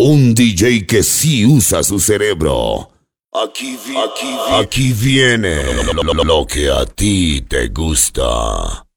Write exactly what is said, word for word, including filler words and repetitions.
Un D J que sí usa su cerebro. Aquí, vi aquí, vi aquí viene lo, lo, lo que a ti te gusta.